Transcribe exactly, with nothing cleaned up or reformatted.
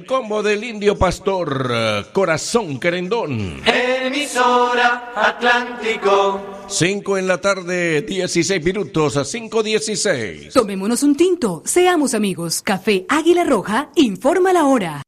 combo del Indio Pastor, Corazón Querendón. Emisora Atlántico. cinco en la tarde, dieciséis minutos, a cinco dieciséis. Tomémonos un tinto, seamos amigos. Café Águila Roja informa la hora.